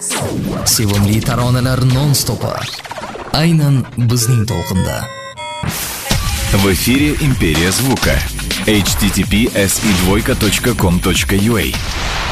Sevimli taronalar non-stop'a. Aynan bizning to'lqinda. В эфире «Империя звука». https://e2.com.ua